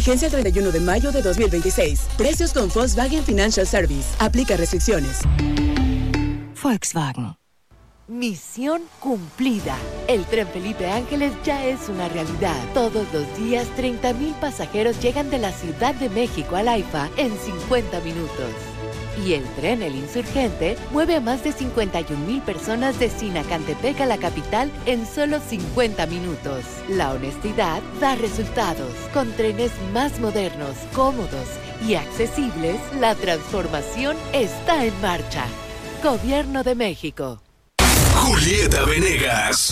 Vigencia el 31 de mayo de 2026. Precios con Volkswagen Financial Service. Aplica restricciones. Volkswagen. Misión cumplida. El Tren Felipe Ángeles ya es una realidad. Todos los días, 30,000 pasajeros llegan de la Ciudad de México al AIFA en 50 minutos. Y el tren El Insurgente mueve a más de 51,000 personas de Sinacantepec a la capital en solo 50 minutos. La honestidad da resultados. Con trenes más modernos, cómodos y accesibles, la transformación está en marcha. Gobierno de México. Julieta Venegas.